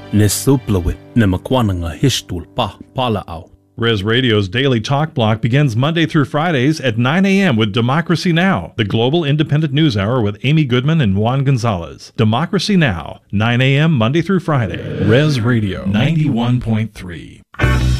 ne suplawit ne makwananga hishtul pala au. Res Radio's Daily Talk Block begins Monday through Fridays at 9 a.m. with Democracy Now!, the global independent news hour with Amy Goodman and Juan Gonzalez. Democracy Now!, 9 a.m. Monday through Friday. Res Radio 91.3.